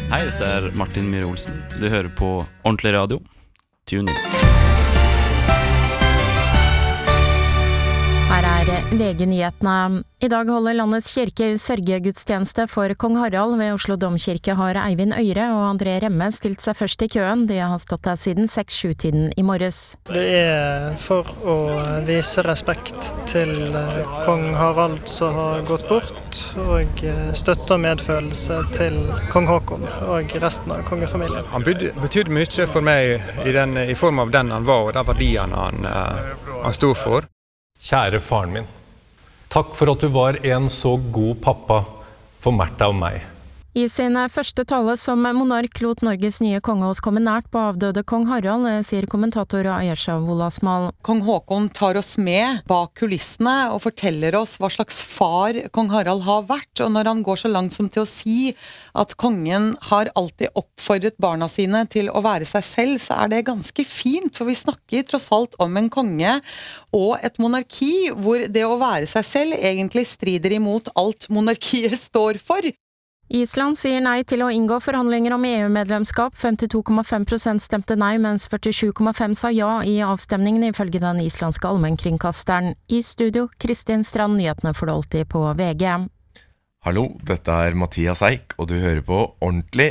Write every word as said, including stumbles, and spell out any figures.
Hei, dette er Martin Myhre Olsen. Du hører på Ordentlig Radio. Tune in. Her er V G-nyhetene. I dag holder landets kirker sørgegudstjeneste for kong Harald. Ved Oslo Domkirke har Eivind Øyre og André Remme stilt seg først i køen. De har stått der siden seks-sju-tiden i morges. Det er for å vise respekt til kong Harald som har gått bort, og støtte og medfølelse til kong Håkon og resten av kongefamilien. Han betydde mye for meg i, den, i form av den han var og de verdiene han, han stod for. Kjære faren min, takk for at du var en så god pappa for Märtha og meg. I sin første tale som monark lot Norges nye konge oss komme nært på avdøde kong Harald, sier kommentator Ayesha Wolasmal. Kong Håkon tar oss med bak kulissene og forteller oss hva slags far kong Harald har vært, og når han går så langt som til å si at kongen har alltid oppfordret barna sine til å være seg selv, så er det ganske fint, for vi snakker tross alt om en konge og et monarki hvor det å være seg selv egentlig strider imot alt monarkiet står for. Island sier nei til å inngå forhandlinger om E U-medlemskap. femtito komma fem prosent stemte nei, mens førtisju komma fem sa ja i avstemningen, ifølge den islandske allmennkringkasteren. I studio, Kristin Strand, nyhetene får du alltid på V G. Hallo, dette er Mathias Eik, og du hører på Ordentlig